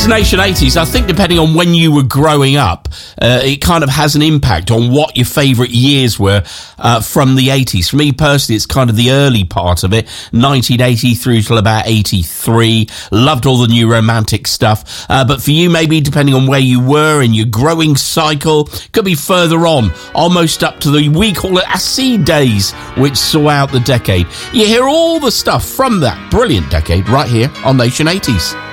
Nation 80s, I think depending on when you were growing up, it kind of has an impact on what your favourite years were from the 80s. For me personally, it's kind of the early part of it, 1980 through till about 83. Loved all the new romantic stuff. But for you, maybe depending on where you were in your growing cycle, could be further on, almost up to we call it Acid days, which saw out the decade. You hear all the stuff from that brilliant decade right here on Nation 80s.